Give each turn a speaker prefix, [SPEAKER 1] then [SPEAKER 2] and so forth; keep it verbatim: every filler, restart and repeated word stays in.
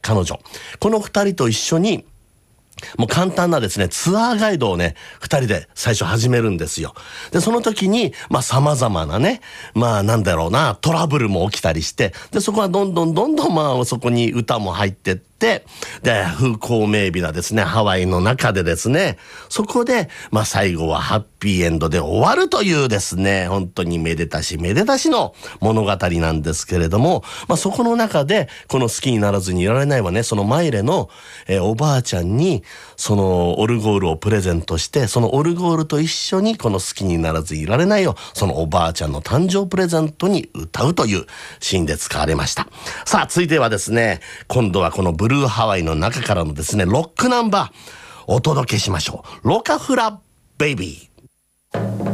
[SPEAKER 1] 彼女。この二人と一緒に、もう簡単なですね、ツアーガイドをね、二人で最初始めるんですよ。で、その時に、まあ様々なね、まあなんだろうな、トラブルも起きたりして、で、そこはどんどんどんどんまあそこに歌も入ってって、で、風光明媚なですね、ハワイの中でですね、そこで、まあ最後はハッピーエンドで終わるというですね、本当にめでたしめでたしの物語なんですけれども、まあそこの中で、この好きにならずにいられないはね、そのマイレの、えーおばあちゃんに、そのオルゴールをプレゼントして、そのオルゴールと一緒にこの好きにならずいられないを、そのおばあちゃんの誕生プレゼントに歌うというシーンで使われました。さあ、続いてはですね、今度はこのブルーハワイの中からのですね、ロックナンバーお届けしましょう。ロカフラベイビー。